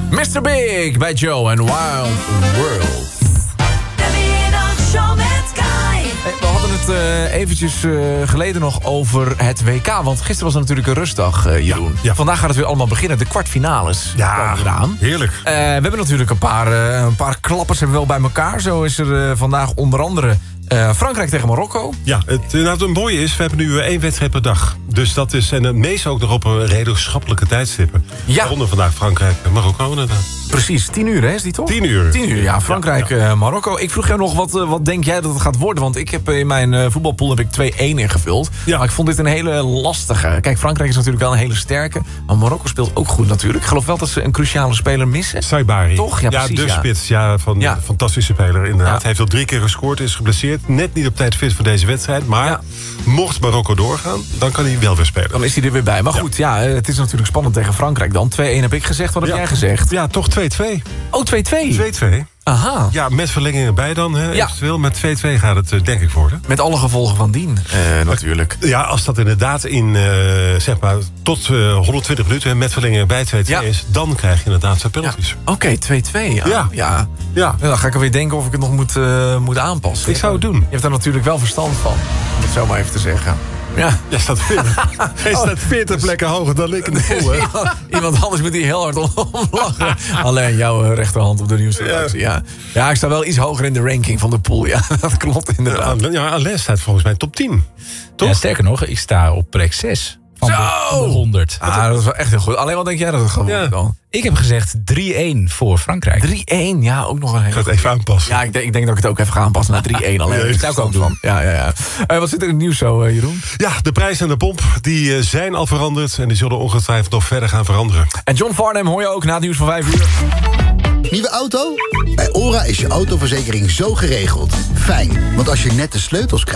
Mr. Big bij Joe en Wild World. De Middagshow met Kai. Hey, we hadden het eventjes geleden nog over het WK. Want gisteren was er natuurlijk een rustdag, Jeroen. Ja. Vandaag gaat het weer allemaal beginnen. De kwartfinales komen eraan. Heerlijk. We hebben natuurlijk een paar klappers hebben we wel bij elkaar. Zo is er vandaag onder andere Frankrijk tegen Marokko. Ja, het mooie is, we hebben nu 1 wedstrijd per dag. Dus dat is, en het meeste ook nog op een redelijk schappelijke tijdstippen. Ja. Waaronder vandaag Frankrijk en Marokko inderdaad. Precies, 10 uur hè, is die toch? 10 uur. 10 uur, ja. Frankrijk, Marokko. Ik vroeg jou nog, wat denk jij dat het gaat worden? Want ik heb in mijn voetbalpool heb ik 2-1 ingevuld. Ja. Maar ik vond dit een hele lastige. Kijk, Frankrijk is natuurlijk wel een hele sterke. Maar Marokko speelt ook goed natuurlijk. Ik geloof wel dat ze een cruciale speler missen. Saibari. Toch? Ja, precies, de ja. spits. Ja, van Ja. een fantastische speler inderdaad. Ja. Hij heeft al 3 keer gescoord, is geblesseerd. Net niet op tijd fit voor deze wedstrijd. Maar Ja. mocht Marokko doorgaan, dan kan hij wel weer spelen. Dan is hij er weer bij. Maar goed, ja, het is natuurlijk spannend tegen Frankrijk dan. 2-1 heb ik gezegd. Wat heb jij gezegd? Ja, toch 2-2. Oh, 2-2. 2-2. Aha. Ja, met verlenging erbij dan, hè, Ja. eventueel. Met 2-2 gaat het denk ik worden. Met alle gevolgen van dien, natuurlijk. Ja, als dat inderdaad in, zeg maar, tot 120 minuten... met verlenging erbij 2-2 Ja. is... dan krijg je inderdaad zijn Ja. penalties. Oké, 2-2. Ja. Ja. Ja. Ja. Dan ga ik alweer denken of ik het nog moet aanpassen. Ik zou het doen. Je hebt daar natuurlijk wel verstand van. Om het zo maar even te zeggen. Ja. Jij staat 40 plekken hoger dan ik in de pool, hè? Iemand anders moet hier heel hard om lachen. Alleen jouw rechterhand op de nieuwsredactie. Ja. Ja, ik sta wel iets hoger in de ranking van de pool. Ja, dat klopt inderdaad. Ja, Alain staat volgens mij top 10. Toch? Ja, sterker nog, ik sta op plek 6 van de 100. Ah, dat is wel echt heel goed. Alleen wat denk jij dat het gaat worden Ja. dan? Ik heb gezegd 3-1 voor Frankrijk. 3-1, ja, ook nog een hele Ik ga het even aanpassen. Ja, ik denk dat ik het ook even ga aanpassen naar 3-1 alleen. Ja, Dat zou ik ook doen. Ja. Wat zit er in het nieuws zo, Jeroen? Ja, de prijs en de pomp die zijn al veranderd... en die zullen ongetwijfeld nog verder gaan veranderen. En John Farnham hoor je ook na het nieuws van 5 uur. Nieuwe auto? Bij ORA is je autoverzekering zo geregeld. Fijn, want als je net de sleutels krijgt...